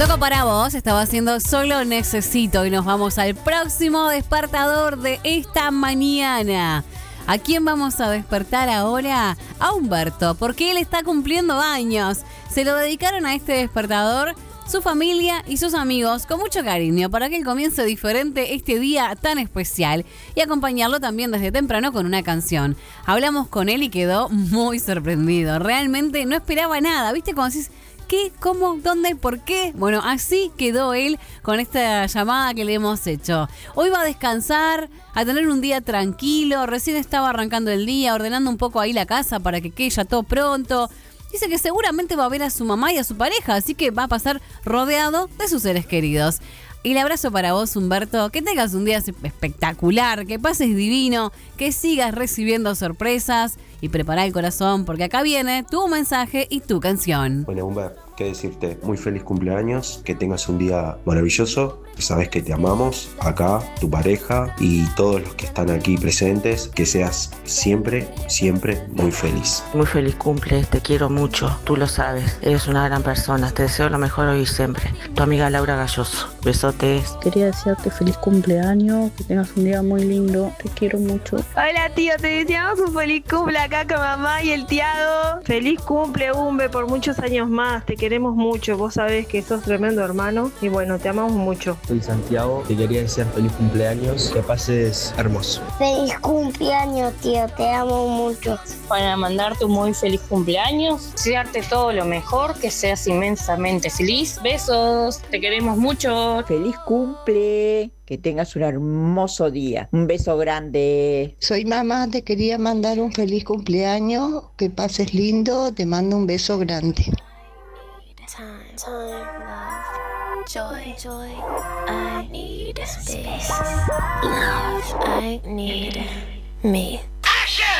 Toco para vos, estaba haciendo Solo Necesito y nos vamos al próximo despertador de esta mañana. ¿A quién vamos a despertar ahora? A Humberto, porque él está cumpliendo años. Se lo dedicaron a este despertador su familia y sus amigos con mucho cariño para que él comience diferente este día tan especial y acompañarlo también desde temprano con una canción. Hablamos con él y quedó muy sorprendido. Realmente no esperaba nada. ¿Viste cómo decís? ¿Qué? ¿Cómo? ¿Dónde? ¿Por qué? Bueno, así quedó él con esta llamada que le hemos hecho. Hoy va a descansar, a tener un día tranquilo. Recién estaba arrancando el día, ordenando un poco ahí la casa para que quede ya todo pronto. Dice que seguramente va a ver a su mamá y a su pareja, así que va a pasar rodeado de sus seres queridos. Y el abrazo para vos, Humberto. Que tengas un día espectacular, que pases divino, que sigas recibiendo sorpresas y prepara el corazón porque acá viene tu mensaje y tu canción. Bueno, Humberto, qué decirte, muy feliz cumpleaños, que tengas un día maravilloso, sabes que te amamos, acá, tu pareja y todos los que están aquí presentes, que seas siempre, siempre muy feliz. Muy feliz cumple, te quiero mucho, tú lo sabes, eres una gran persona, te deseo lo mejor hoy y siempre. Tu amiga Laura Galloso, besotes. Quería desearte feliz cumpleaños, que tengas un día muy lindo, te quiero mucho. Hola tío, te deseamos un feliz cumple acá con mamá y el Tiago. Feliz cumple, Umbe, por muchos años más, te queremos mucho, vos sabés que sos tremendo hermano y bueno, te amamos mucho. Soy Santiago, te quería desear feliz cumpleaños, que pases hermoso. Feliz cumpleaños, tío, te amo mucho. Para mandarte un muy feliz cumpleaños, desearte todo lo mejor, que seas inmensamente feliz. Besos, te queremos mucho. Feliz cumple, que tengas un hermoso día. Un beso grande. Soy mamá, te quería mandar un feliz cumpleaños, que pases lindo, te mando un beso grande. Time, love, joy, I need space. Love, I need me.